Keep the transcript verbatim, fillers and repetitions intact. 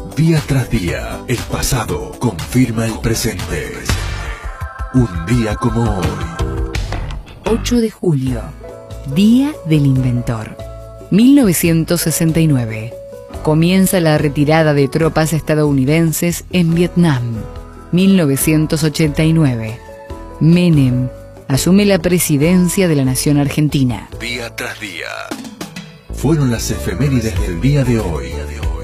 Día tras día, el pasado confirma el presente. Un día como hoy. ocho de julio, Día del Inventor. mil novecientos sesenta y nueve. Comienza la retirada de tropas estadounidenses en Vietnam. mil novecientos ochenta y nueve. Menem asume la presidencia de la nación argentina. Día tras día. Fueron las efemérides del día de hoy.